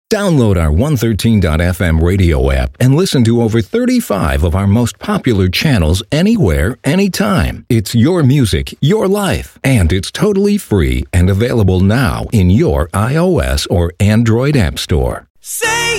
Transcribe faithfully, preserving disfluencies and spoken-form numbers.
Download our one thirteen dot f m radio app and listen to over thirty-five of our most popular channels anywhere, anytime. It's your music, your life, and it's totally free and available now in your iOS or Android app store. Say